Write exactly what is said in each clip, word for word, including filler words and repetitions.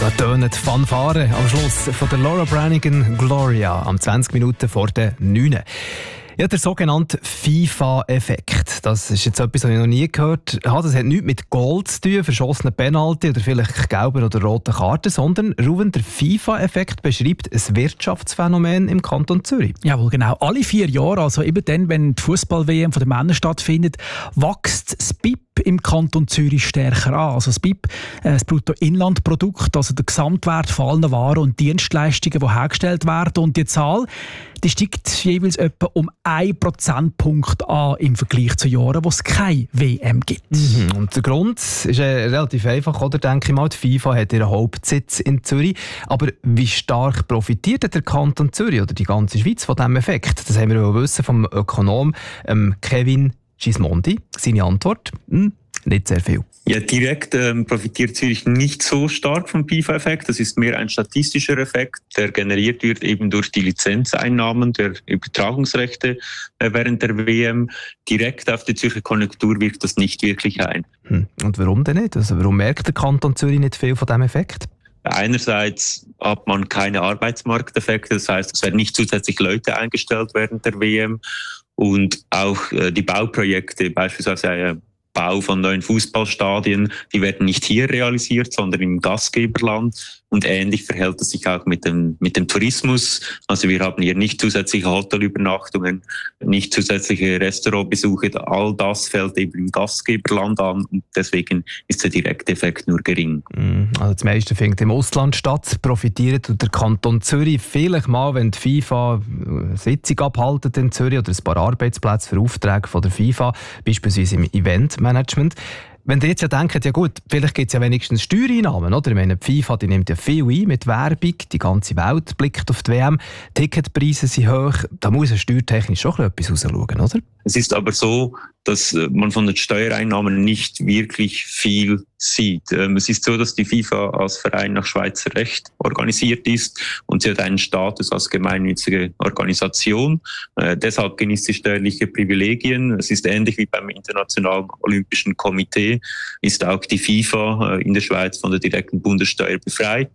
Da tönen die Fanfaren am Schluss von der Laura Branigan Gloria am zwanzig Minuten vor der neun. Ja, der sogenannte FIFA-Effekt. Das ist jetzt etwas, was ich noch nie gehört habe. Das hat nichts mit Goal zu tun, verschossenen Penalty oder vielleicht gelben oder roten Karten, sondern Ruben, der FIFA-Effekt beschreibt ein Wirtschaftsphänomen im Kanton Zürich. Jawohl, genau. Alle vier Jahre, also eben dann, wenn die Fußball-W M von den Männern stattfindet, wächst das B I P im Kanton Zürich stärker an. Also das B I P, das Bruttoinlandprodukt, also der Gesamtwert von allen Waren und Dienstleistungen, die hergestellt werden. Und die Zahl, die steigt jeweils etwa um einen Prozentpunkt an im Vergleich zu Jahren, wo es keine W M gibt. Mhm. Und der Grund ist äh, relativ einfach, oder? Denke ich mal, die FIFA hat ihren Hauptsitz in Zürich. Aber wie stark profitiert der Kanton Zürich oder die ganze Schweiz von diesem Effekt? Das haben wir wissen vom Ökonom ähm, Kevin Gismondi. Seine Antwort? Hm, nicht sehr viel. Ja, direkt ähm, profitiert Zürich nicht so stark vom FIFA-Effekt. Das ist mehr ein statistischer Effekt, der generiert wird eben durch die Lizenzeinnahmen der Übertragungsrechte äh, während der W M. Direkt auf die Zürcher Konjunktur wirkt das nicht wirklich ein. Hm. Und warum denn nicht? Also warum merkt der Kanton Zürich nicht viel von diesem Effekt? Einerseits hat man keine Arbeitsmarkteffekte, das heißt, es werden nicht zusätzlich Leute eingestellt während der W M. Und auch äh, die Bauprojekte, beispielsweise äh, Bau von neuen Fußballstadien, die werden nicht hier realisiert, sondern im Gastgeberland. Und ähnlich verhält es sich auch mit dem, mit dem Tourismus. Also wir haben hier nicht zusätzliche Hotelübernachtungen, nicht zusätzliche Restaurantbesuche. All das fällt eben im Gastgeberland an und deswegen ist der direkte Effekt nur gering. Also das meiste findet im Ausland statt, profitiert der Kanton Zürich vielleicht mal, wenn die FIFA eine Sitzung abhaltet in Zürich oder ein paar Arbeitsplätze für Aufträge von der FIFA, beispielsweise im Eventmanagement. Wenn ihr jetzt ja denkt, ja gut, vielleicht gibt es ja wenigstens Steuereinnahmen, oder? Ich meine, die FIFA die nimmt ja viel ein mit Werbung, die ganze Welt blickt auf die W M, Ticketpreise sind hoch, da muss ja steuertechnisch schon etwas rausschauen, oder? Es ist aber so, dass man von den Steuereinnahmen nicht wirklich viel sieht. Es ist so, dass die FIFA als Verein nach Schweizer Recht organisiert ist und sie hat einen Status als gemeinnützige Organisation. Äh, deshalb genießt sie steuerliche Privilegien. Es ist ähnlich wie beim Internationalen Olympischen Komitee, ist auch die FIFA äh, in der Schweiz von der direkten Bundessteuer befreit.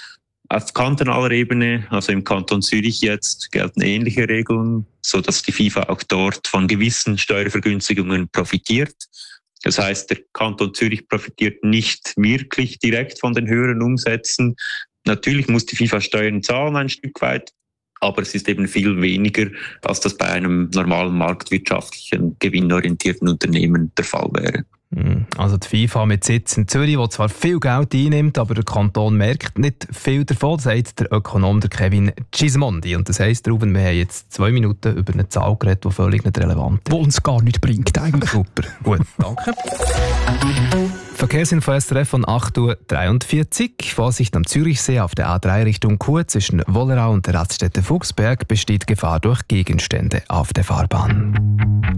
Auf kantonaler Ebene, also im Kanton Zürich jetzt, gelten ähnliche Regeln, so dass die FIFA auch dort von gewissen Steuervergünstigungen profitiert. Das heißt, der Kanton Zürich profitiert nicht wirklich direkt von den höheren Umsätzen. Natürlich muss die FIFA Steuern zahlen ein Stück weit, aber es ist eben viel weniger, als das bei einem normalen marktwirtschaftlichen, gewinnorientierten Unternehmen der Fall wäre. Also die FIFA mit Sitz in Zürich, die zwar viel Geld einnimmt, aber der Kanton merkt nicht viel davon, sagt der Ökonom der Kevin Gismondi. Und das heisst, Ruben, wir haben jetzt zwei Minuten über eine Zahl geredet, die völlig nicht relevant ist. Die uns gar nichts bringt eigentlich. Super, gut, danke. Verkehrsinfo S R F von acht Uhr dreiundvierzig. Vorsicht am Zürichsee auf der A drei Richtung Chur zwischen Wollerau und der Raststätte Fuchsberg besteht Gefahr durch Gegenstände auf der Fahrbahn.